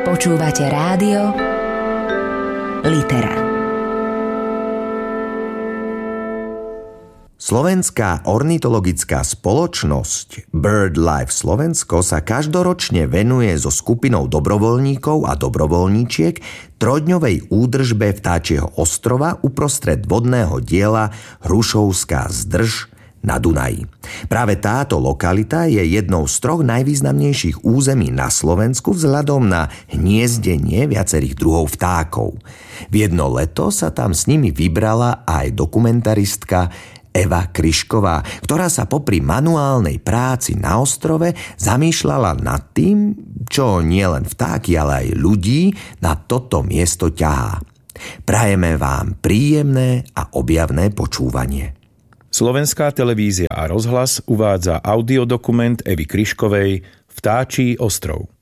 Počúvate rádio Litera. Slovenská ornitologická spoločnosť BirdLife Slovensko sa každoročne venuje so skupinou dobrovoľníkov a dobrovoľníčiek trojdňovej údržbe vtáčieho ostrova uprostred vodného diela Hrušovská zdrž na Dunaji. Práve táto lokalita je jednou z troch najvýznamnejších území na Slovensku vzhľadom na hniezdenie viacerých druhov vtákov. V jedno leto sa tam s nimi vybrala aj dokumentaristka Eva Kryšková, ktorá sa popri manuálnej práci na ostrove zamýšľala nad tým, čo nielen vtáky, ale aj ľudí na toto miesto ťahá. Prajeme vám príjemné a objavné počúvanie. Slovenská televízia a rozhlas uvádza audiodokument Evy Kryškovej Vtáčí ostrov.